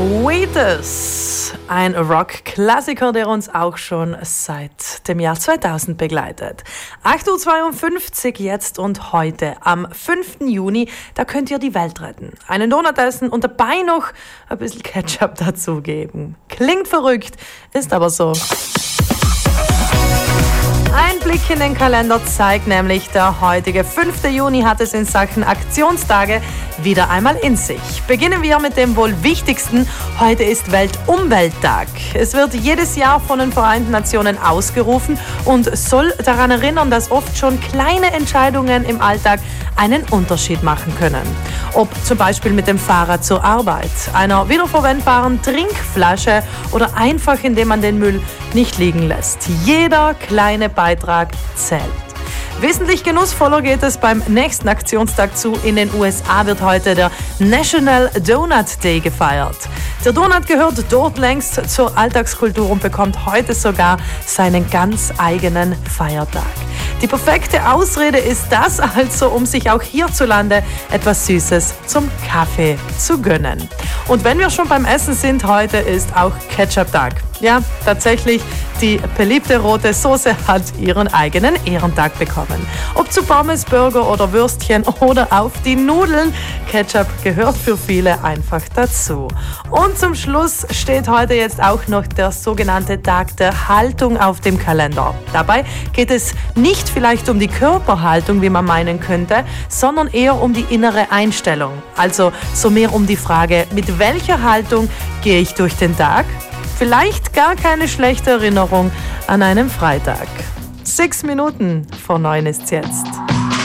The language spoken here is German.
Wheatus, ein Rock-Klassiker, der uns auch schon seit dem Jahr 2000 begleitet. 8.52 Uhr jetzt und heute, am 5. Juni, da könnt ihr die Welt retten. Einen Donut essen und dabei noch ein bisschen Ketchup dazugeben. Klingt verrückt, ist aber so. Ein Blick in den Kalender zeigt nämlich, der heutige 5. Juni hat es in Sachen Aktionstage wieder einmal in sich. Beginnen wir mit dem wohl wichtigsten. Heute ist Weltumwelttag. Es wird jedes Jahr von den Vereinten Nationen ausgerufen und soll daran erinnern, dass oft schon kleine Entscheidungen im Alltag einen Unterschied machen können. Ob zum Beispiel mit dem Fahrrad zur Arbeit, einer wiederverwendbaren Trinkflasche oder einfach indem man den Müll nicht liegen lässt. Jeder kleine Beitrag zählt. Wesentlich genussvoller geht es beim nächsten Aktionstag zu. In den USA wird heute der National Donut Day gefeiert. Der Donut gehört dort längst zur Alltagskultur und bekommt heute sogar seinen ganz eigenen Feiertag. Die perfekte Ausrede ist das also, um sich auch hierzulande etwas Süßes zum Kaffee zu gönnen. Und wenn wir schon beim Essen sind, heute ist auch Ketchup-Tag. Ja, tatsächlich, die beliebte rote Soße hat ihren eigenen Ehrentag bekommen. Ob zu Pommes, Burger oder Würstchen oder auf die Nudeln, Ketchup gehört für viele einfach dazu. Und zum Schluss steht heute jetzt auch noch der sogenannte Tag der Haltung auf dem Kalender. Dabei geht es nicht vielleicht um die Körperhaltung, wie man meinen könnte, sondern eher um die innere Einstellung. Also so mehr um die Frage, mit welcher Haltung gehe ich durch den Tag? Vielleicht gar keine schlechte Erinnerung an einem Freitag. 6 Minuten vor 9 ist jetzt.